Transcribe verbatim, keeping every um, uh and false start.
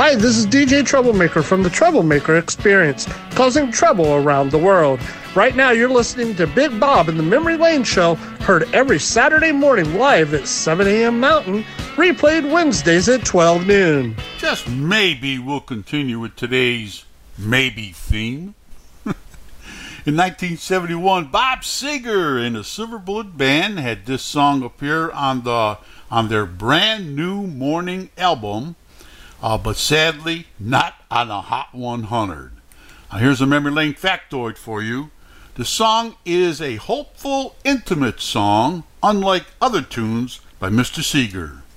Hi, this is D J Troublemaker from the Troublemaker Experience, causing trouble around the world. Right now, you're listening to Big Bob and the Memory Lane Show, heard every Saturday morning live at seven a.m. Mountain, replayed Wednesdays at twelve noon. Just maybe we'll continue with today's maybe theme. In nineteen seventy-one, Bob Seger and the Silver Bullet Band had this song appear on the on their brand new Morning album, uh, but sadly not on a Hot one hundred. Now here's a Memory Lane factoid for you. The song is a hopeful, intimate song, unlike other tunes by Mister Seger.